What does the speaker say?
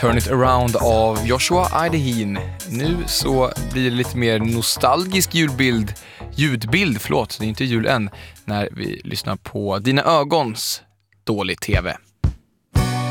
Turn It Around av Joshua Idahin. Nu så blir det lite mer nostalgisk ljudbild, det är inte jul än, när vi lyssnar på Dina ögons Dålig TV.